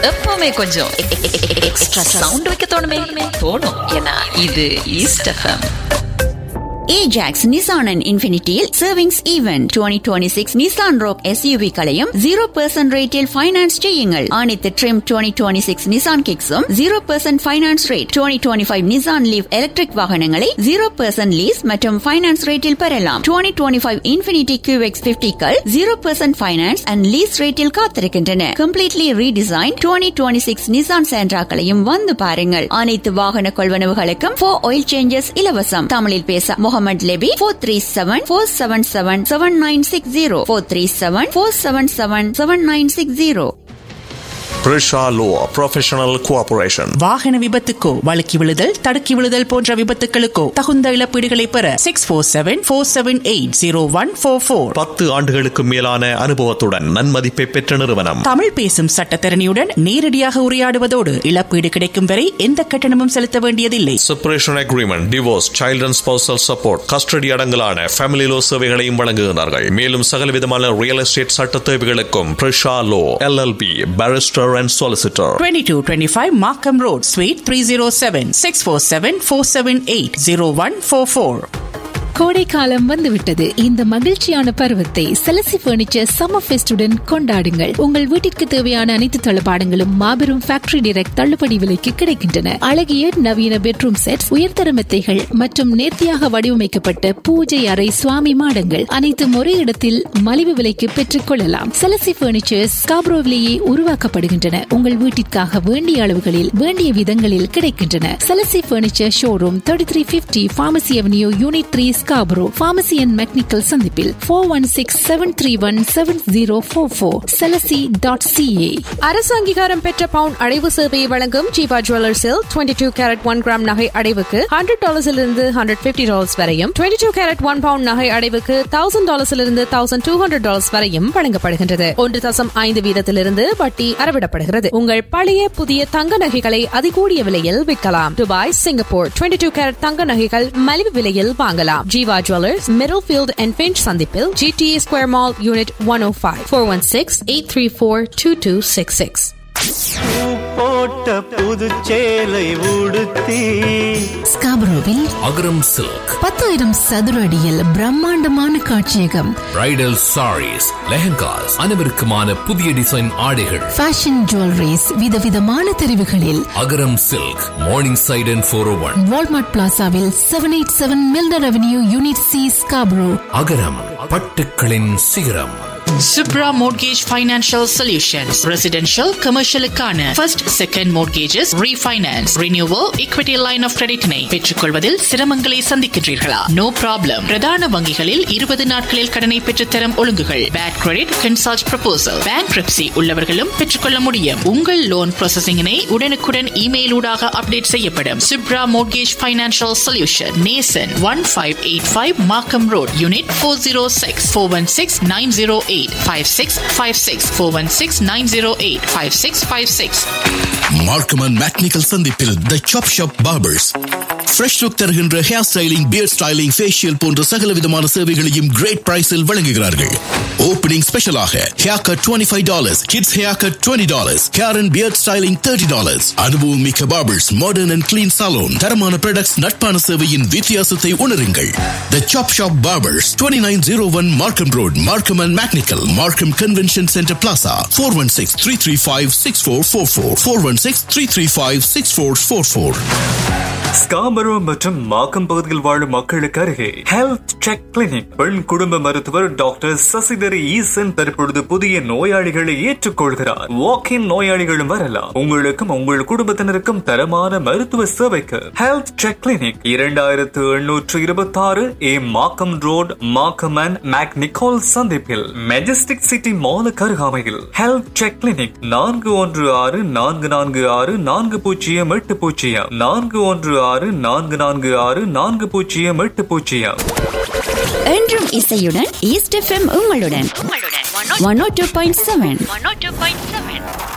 எப்பவுமே கொஞ்சம் extra sound வைக்க தோணும். ஏன்னா இது east FM. Ajax Nissan and Infinityயில் savings event 2026 Nissan Rogue SUV களையும் 0% ரேட்டில் ஃபைனான்ஸ் செய்யுங்கள். அனைத்து trim 2026 Nissan Kicks-உம் 0% finance rate. 2025 Nissan Leaf electric வாகனங்களை 0% லீஸ் மற்றும் ஃபைனான்ஸ் ரேட்டில் பெறலாம். 2025 Infinity QX50கள் 0% ஃபைனான்ஸ் அண்ட் லீஸ் ரேட்டில் காத்திருக்கின்றன. கம்ப்ளீட்லி ரீடிசைன் 2026 Nissan Sentra-களையும் வந்து பாருங்கள். அனைத்து வாகன கொள்வனவுகளுக்கும் 4 oil changes இலவசம். தமிழில் பேச Mohammed Lebi 437-477-7960 437-477-7960. Prisha Law Professional Cooperation. வாகன விபத்துக்கோ வழுக்கி விழுதல் தடுக்கி விழுதல் போன்ற விபத்துகளுக்கோ தகுந்த இழப்பீடுகளை பெற 647-478-0144. 10 ஆண்டுகளுக்கு மேலான அனுபவத்துடன் நன்மதிப்பை பெற்ற நிறுவனம். தமிழ் பேசும் சட்டத்தரணியுடன் நேரடியாக உரையாடுவதோடு இழப்பீடு கிடைக்கும் வரை எந்த கட்டணமும் செலுத்த வேண்டியதில்லை. Separation agreement, divorce, child and spousal support, custody அடங்கலான family low சேவைகளையும் வழங்குகிறார்கள். மேலும் சகல விதமான ரியல் எஸ்டேட் சட்ட தேவைகளுக்கும் Prisha Law LLP Barrister and Solicitor. 2225 Markham Road, Suite 307, 647-478-0144. கோடைக்காலம் வந்துவிட்டது. இந்த மகிழ்ச்சியான பருவத்தை செலசி பர்னிச்சர் சம்மர் ஃபெஸ்டுடன் கொண்டாடுங்கள். உங்கள் வீட்டிற்கு தேவையான அனைத்து தளபாடங்களும் மாபெரும் ஃபேக்டரி டைரக்ட் தள்ளுபடி விலைக்கு கிடைக்கின்றன. அழகிய நவீன பெட்ரூம் செட், உயர்தர மெத்தைகள் மற்றும் நேர்த்தியாக வடிவமைக்கப்பட்ட பூஜை அறை சுவாமி மாடங்கள் அனைத்தும் ஒரே இடத்தில் மலிவு விலைக்கு பெற்றுக் கொள்ளலாம். செலசி பர்னிச்சர்ஸ் ஸ்காப்ரோவிலேயே உருவாக்கப்படுகின்றன. உங்கள் வீட்டிற்காக வேண்டிய அளவுகளில் வேண்டிய விதங்களில் கிடைக்கின்றன. செலசி furniture showroom 3350 Pharmacy Avenue, Unit 3, Scarborough. Pharmacy and Mechanical சந்திப்பில் 416-731-7044. Celesi.ca. அரசு அங்கீகாரம் பெற்ற பவுண்ட் அடைவு சேவையை வழங்கும் ஜீவா ஜுவல்லர்ஸில் 22 கேரட் 1 கிராம் நகை அடைவுக்கு $100 $150 வரையும், 22 கேரட் 1 பவுண்ட் நகை அடைவுக்கு $1000 $1200 வரையும் வழங்கப்படுகின்றது. 1.5 வீதத்திலிருந்து வட்டி அறவிடப்படுகிறது. உங்கள் பழைய புதிய தங்க நகைகளை அதிகூடிய விலையில் விற்கலாம். துபாய், சிங்கப்பூர் 22 கேரட் தங்க நகைகள் மலிவு விலையில் வாங்கலாம். Jeeva jewellers, Middlefield and pinch சந்திப்பில் GTA Square Mall, Unit 105, 416-834-2266. போட்ட புதுச்சேலை உடுத்தி ஸ்காபரோவில் அகரம் சில்க் 10,000 சதுர அடியில் பிரம்மாண்டமான காட்சியகம். பிரைடல் சாரீஸ், லெஹங்காஸ், அனைவருக்குமான புதிய டிசைன் ஆடைகள், ஃபேஷன் ஜுவல்லரிஸ், விதவிதமான தெரிவுகளில். அகரம் silk, morning side and 401, Walmart பிளாசாவில் 787 மில்டர் avenue, Unit C, Scarborough. அகரம் பட்டுக்களின் சிகரம். Subra Mortgage Financial Solutions. Residential, commercial-க்கான first, second mortgages, refinance, renewal, equity line of credit-னை பெற்றுக்கொள்வதில் சிரமங்களை சந்திக்கின்றீர்களா? No problem. பிரதான வங்கிகளில் 20 நாட்களில் கடனை பெற்றுத்தரும் ஒழுங்குகள். Bad credit, consult proposal. Bankruptcy உள்ளவர்களும் பெற்றுக்கொள்ள முடியும். உங்கள் loan processing-னை உடனுக்குடன் இமெயில் ஊடாக அப்டேட் செய்யப்படும். Subra Mortgage Financial Solution. Nason 1585 Markham Road, Unit 406, 416-908 5656 416-908-5656. Markham and Mechanical சந்திப்பில் The Chop Shop Barbers. Fresh look தருகின்ற hair styling, pier styling, facial போன்ற சகல விதமான சேவைகளையும் கிரேட் பிரைஸில் வழங்குகிறார்கள். ஓப்பனிங் ஸ்பெஷலாக hair cut $25, kids hair cut $20, hair and pier styling $30. அனுபவம் மிக்க barbers, modern and clean salon, தரமான ப்ராடக்ட்ஸ், நட்பான சேவையின் வித்தியாசத்தை உணருங்கள். The Chop Shop Barbers, 2901 Markham Road, Markham and Mechanical, Markham Convention Center Plaza, 416-335-6444, 416-335-6444. Scarborough மற்றும் மாக்கம் பகுதியில் வாழும் மக்களுக்கு அருகே ஹெல்த் செக் கிளினிக். பெண் குடும்ப மருத்துவர் டாக்டர் சசிதரி ஈசன் தற்பொழுது புதிய நோயாளிகளை ஏற்றுக்கொள்கிறார். வாக்கின் நோயாளிகளும் வரலாம். உங்களுக்கும் உங்கள் குடும்பத்தினருக்கும் தரமான மருத்துவ சேவைக்கு health check clinic 2826 A Markham road, Markham and மேக்னிகால் சந்திப்பில் மெஜஸ்டிக் சிட்டி மாலுக்கு அருகாமையில் ஹெல்த் செக் கிளினிக் 4164464080 4164464080. என்றும் இசையுடன் ஈஸ்ட் எஃப்எம் உங்களுடன் 102.7